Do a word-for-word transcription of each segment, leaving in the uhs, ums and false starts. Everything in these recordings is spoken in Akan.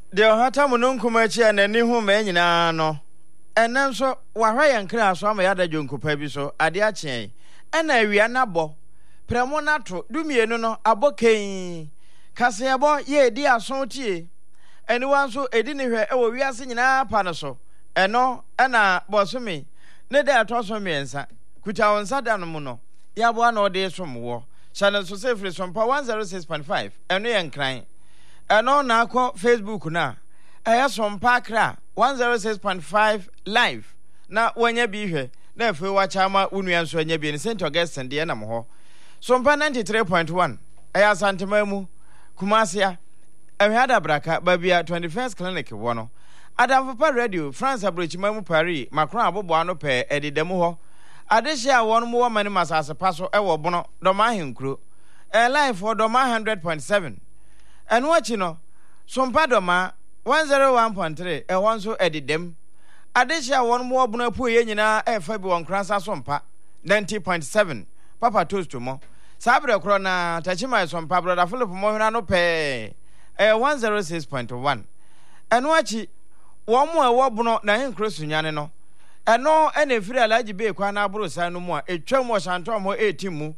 de ohata mununkuma chi anani hu ma nyina no enen so wahwa yankra so ama yada dwonkopa bi so ade a chen ena awia na bo premo na to dumienu no aboken kase ebo ye edi aso tie eni wan so edi ne hwe e wo wiase nyina pa no so eno ena bosome ne da to so miensa kuta wonsa da no mu no ya bo na ode somwo channel so safely sompa one oh six point five eno yankran eno na akọ Facebook na eya sompa kra one oh six point five live na wanya bi hwe na efe wa chama unua nso anya bi ni Saint Augustine de na mo ho sompa ninety-three point one eya santema mu kumasia ehada braka babia twenty-first clinic wono Adamfopa radio France abrochima mu Paris Macron abobo ano pe edidemu ho adehia wono mu wo mani masase paso ewo bono doma henkro e live for doma one hundred point seven eno achi no sompa doma one oh one point three e wonso edidem adehia wono mu obono apu ye nyina e fa bi won kransa sompa ninety point seven papa toast mo sabre kro na tachima sompa brother Philip mo hina no pe e one oh six point one eno achi wo mo e wo bono na henkro sunyane no eno ene firi alaji be kwa na aburo san no mu a etwa mo shanto mo eighteen mu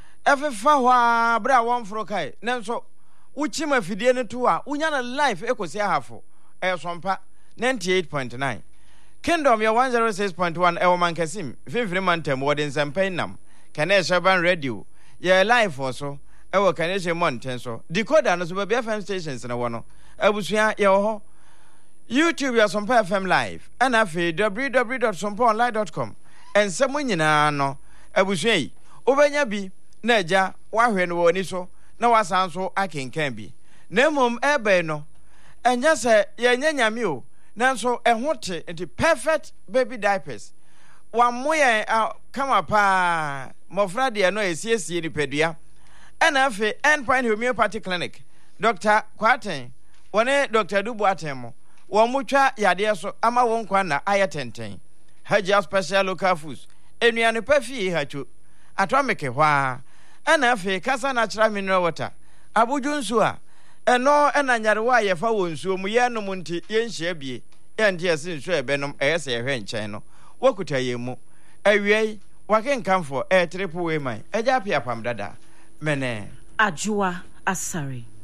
efefa hwa bra won fro kai nenso uchi mafidie ne to a unya na life ekosi ahafo e sompa ninety-eight point nine Kingdom ya one oh six point one e wo mankasim fifiri mantem wo den sampai nam kana shaban radio ya live also e wo kana she monten so decoder no so ba F M stations na wo no abusua ya wo ho YouTube ya Sompa F M live and afi w w w dot sompa online dot com and semu nyina no abusua yi obenya bi na agya wahwe no woni so na wasan so akenkan bi na mom ebe no enya se ye nyanyame o nanso ehote enti perfect baby diapers wa moye kama pa mofra de no esiesie ni pedua and afi Endpoint Homeopathy Clinic Doctor Kwaten wone Doctor Dubu Atemo won mutwa yade so ama won kwa na ayetenten Haja Special Local Foods enuane pafi hacho atomike hwa ana afi kasa natural mineral water abuju nsu a eno ena nyarewa ye fa wonsuo mu ye no munti ye nhia bie ye ndi ase nsu ebenom eyese ye hwe nchen no wakuta ye mu awiei wakenkamfo e triple way man eja pia pam dada mene Ajua Asari.